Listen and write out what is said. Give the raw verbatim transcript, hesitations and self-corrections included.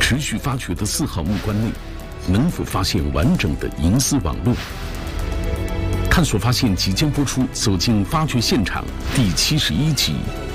持续发掘的四号木棺内，能否发现完整的银丝网络？探索发现即将播出《走进发掘现场》第七十一集。